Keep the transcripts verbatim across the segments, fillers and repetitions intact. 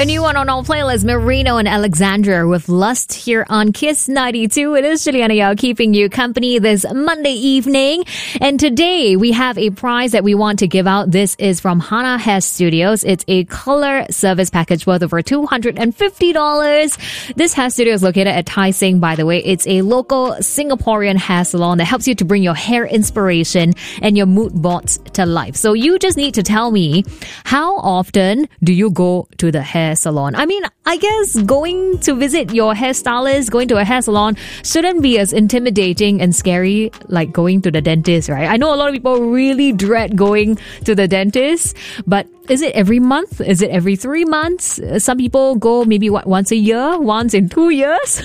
A new one on our playlist, Marino and Alexandra with Lust here on Kiss ninety-two. It is Juliana Yao keeping you company this Monday evening. And today we have a prize that we want to give out. This is from Hana Hair Studios. It's a color service package worth over two hundred fifty dollars. This hair studio is located at Tai Seng, by the way. It's a local Singaporean hair salon that helps you to bring your hair inspiration and your mood boards to life. So you just need to tell me, how often do you go to the hair salon? I mean, I guess going to visit your hairstylist, going to a hair salon shouldn't be as intimidating and scary like going to the dentist, right? I know a lot of people really dread going to the dentist, but is it every month? Is it every three months? Some people go maybe what, once a year, once in two years.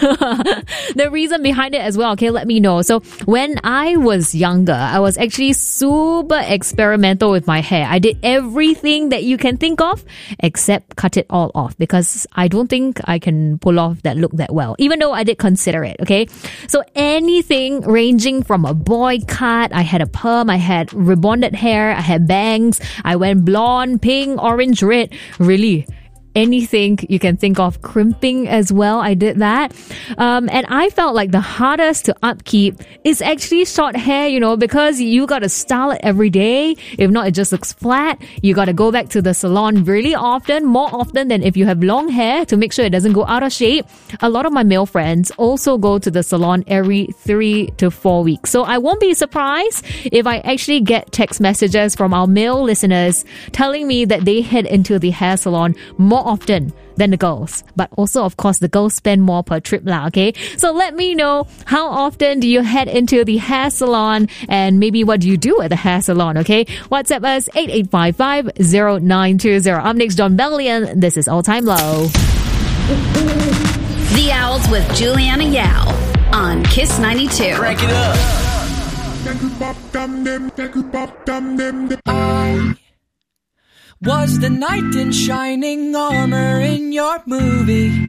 The reason behind it as well, okay, let me know. So when I was younger, I was actually super experimental with my hair. I did everything that you can think of except cut it all off because I don't think I can pull off that look that well, even though I did consider it, okay? So anything ranging from a boy cut, I had a perm, I had rebonded hair, I had bangs, I went blonde, pink, orange, red, really anything you can think of, crimping as well. I did that. Um, and I felt like the hardest to upkeep is actually short hair, you know, because you got to style it every day. If not, it just looks flat. You got to go back to the salon really often, more often than if you have long hair to make sure it doesn't go out of shape. A lot of my male friends also go to the salon every three to four weeks. So I won't be surprised if I actually get text messages from our male listeners telling me that they head into the hair salon more often than the girls. But also, of course, the girls spend more per trip lah, okay? So let me know, how often do you head into the hair salon and maybe what do you do at the hair salon, okay? WhatsApp us eight eight five five zero nine two zero. Up next, John Bellion. This is All Time Low. The Owls with Juliana Yao on Kiss ninety-two. Crank it up. I was the knight in shining armor in your movie.